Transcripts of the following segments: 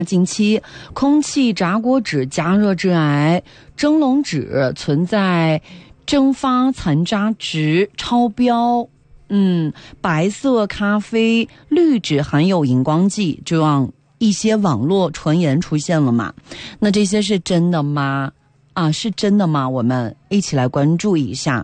近期空气炸锅纸加热致癌，蒸笼纸存在蒸发残渣值超标，白色咖啡滤纸含有荧光剂，这样一些网络传言出现了嘛？那这些是真的吗？是真的吗？我们一起来关注一下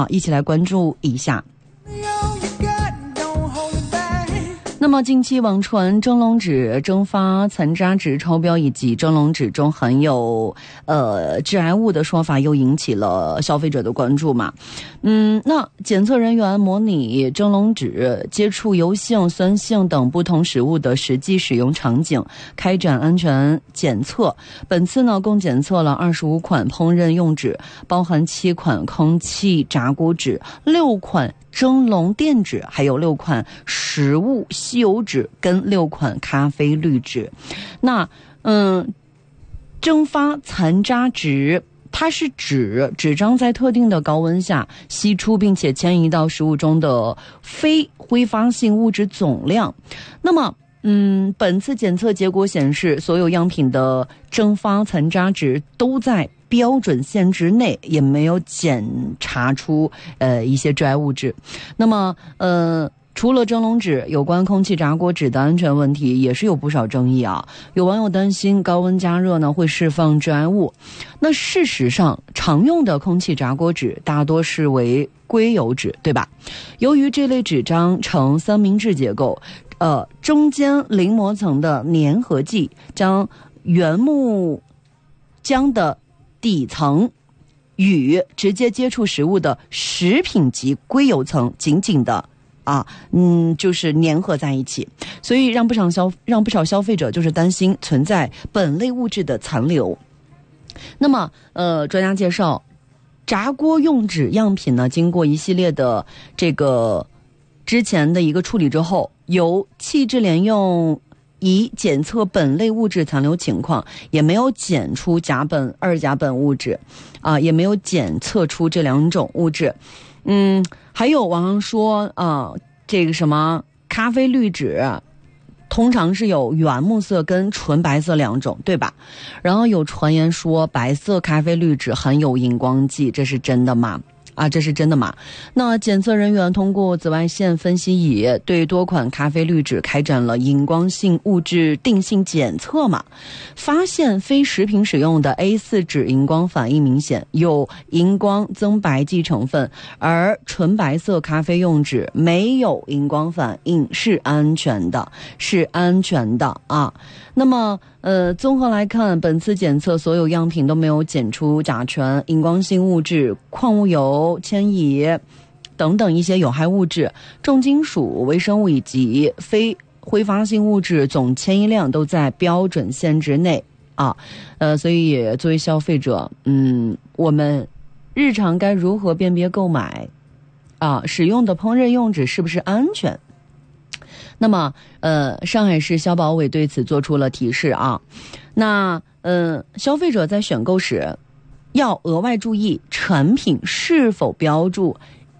那么近期网传蒸笼纸蒸发残渣值超标以及蒸笼纸中含有致癌物的说法又引起了消费者的关注嘛。那检测人员模拟蒸笼纸接触油性、酸性等不同食物的实际使用场景，开展安全检测。本次呢共检测了25款烹饪用纸，包含7款空气炸锅纸、6款蒸笼垫纸，还有6款食物吸油纸跟6款咖啡滤纸。那蒸发残渣值，它是指纸张在特定的高温下析出并且迁移到食物中的非挥发性物质总量。那么本次检测结果显示，所有样品的蒸发残渣值都在标准限值内，也没有检查出一些致癌物质。那么除了蒸笼纸，有关空气炸锅纸的安全问题也是有不少争议啊。有网友担心高温加热呢会释放致癌物。那事实上，常用的空气炸锅纸大多是为硅油纸，对吧？由于这类纸张呈三明治结构，中间淋膜层的粘合剂将原木浆的底层与直接接触食物的食品级硅油层紧紧的就是粘合在一起，所以让不少消费者就是担心存在本类物质的残留。那么专家介绍，炸锅用纸样品呢，经过一系列的这个之前的一个处理之后，由气质联用以检测本类物质残留情况，也没有检出甲苯、二甲苯物质也没有检测出这2种物质。还有网上说这个什么咖啡滤纸通常是有原木色跟纯白色2种，对吧？然后有传言说白色咖啡滤纸含有荧光剂，这是真的吗？这是真的吗？那检测人员通过紫外线分析仪对多款咖啡滤纸开展了荧光性物质定性检测嘛，发现非食品使用的 A4 纸荧光反应明显，有荧光增白剂成分，而纯白色咖啡用纸没有荧光反应，是安全的那么综合来看，本次检测所有样品都没有检出甲醛、荧光性物质、矿物油、铅乙等等一些有害物质，重金属、微生物以及非挥发性物质总迁移量都在标准限值内所以作为消费者，我们日常该如何辨别购买使用的烹饪用纸是不是安全？那么上海市消保委对此做出了提示那消费者在选购时要额外注意产品是否标注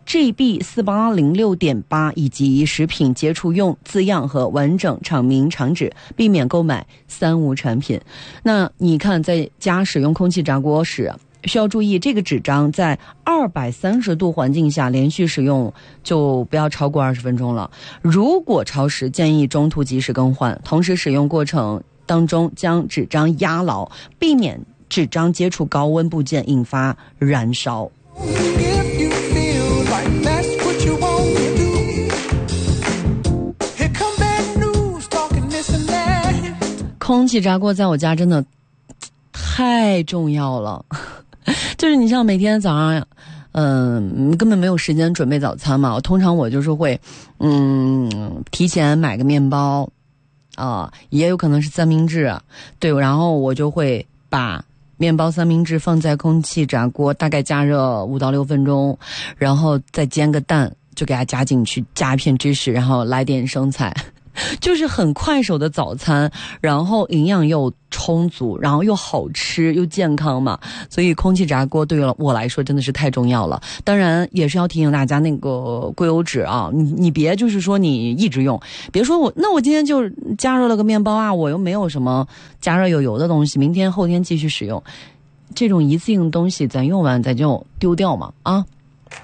GB4806.8 以及食品接触用字样和完整厂名厂址，避免购买3无产品。那你看在家使用空气炸锅时，需要注意这个纸张在230度环境下连续使用就不要超过20分钟了，如果超时建议中途及时更换，同时使用过程当中将纸张压牢，避免纸张接触高温部件引发燃烧。空气炸锅在我家真的太重要了就是你像每天早上根本没有时间准备早餐嘛，通常我就是会提前买个面包也有可能是三明治对，然后我就会把面包三明治放在空气炸锅，大概加热5到6分钟，然后再煎个蛋，就给它加进去，加一片芝士，然后来点生菜就是很快手的早餐，然后营养又充充足，然后又好吃又健康嘛，所以空气炸锅对于我来说真的是太重要了。当然也是要提醒大家，那个硅油纸啊，你别就是说你一直用，别说我今天就加热了个面包啊，我又没有什么加热有油的东西，明天后天继续使用，这种一次性的东西咱用完咱就丢掉嘛啊。